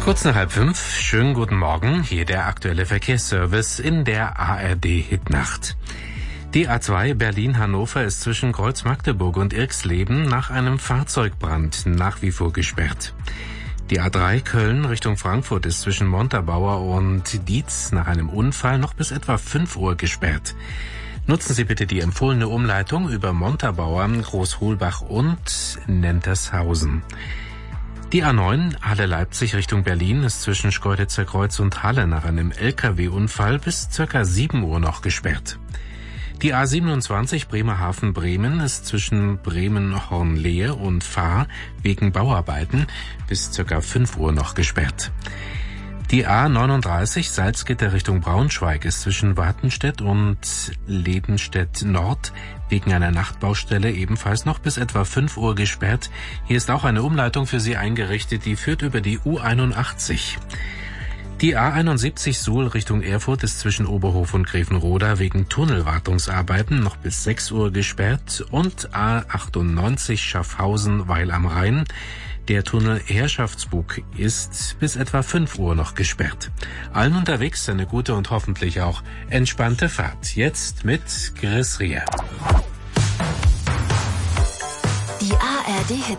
Kurz nach 4:30, schönen guten Morgen, hier der aktuelle Verkehrsservice in der ARD-Hitnacht. Die A2 Berlin-Hannover ist zwischen Kreuz-Magdeburg und Irxleben nach einem Fahrzeugbrand nach wie vor gesperrt. Die A3 Köln Richtung Frankfurt ist zwischen Montabaur und Dietz nach einem Unfall noch bis etwa 5 Uhr gesperrt. Nutzen Sie bitte die empfohlene Umleitung über Montabaur, Großholbach und Nentershausen. Die A9 Halle-Leipzig Richtung Berlin ist zwischen Schkeuditzer Kreuz und Halle nach einem LKW-Unfall bis ca. 7 Uhr noch gesperrt. Die A27 Bremerhaven-Bremen ist zwischen Bremen-Hornlehe und Fahr wegen Bauarbeiten bis ca. 5 Uhr noch gesperrt. Die A39 Salzgitter Richtung Braunschweig ist zwischen Wartenstedt und Ledenstedt Nord wegen einer Nachtbaustelle ebenfalls noch bis etwa 5 Uhr gesperrt. Hier ist auch eine Umleitung für Sie eingerichtet, die führt über die U81. Die A71 Suhl Richtung Erfurt ist zwischen Oberhof und Grevenroda wegen Tunnelwartungsarbeiten noch bis 6 Uhr gesperrt und A98 Schaffhausen Weil am Rhein. Der Tunnel Herrschaftsbug ist bis etwa 5 Uhr noch gesperrt. Allen unterwegs eine gute und hoffentlich auch entspannte Fahrt. Jetzt mit Chris Rier. Die ARD